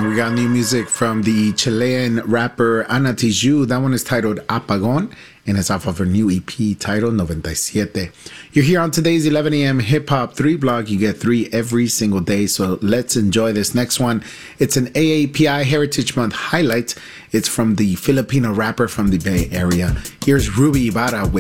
And we got new music from the Chilean rapper Ana Tijoux. That one is titled Apagón, and it's off of her new EP titled 97. You're here on today's 11 a.m. Hip Hop 3 blog. You get 3 every single day, so let's enjoy this next one. It's an AAPI Heritage Month highlight. It's from the Filipino rapper from the Bay Area. Here's Ruby Ibarra with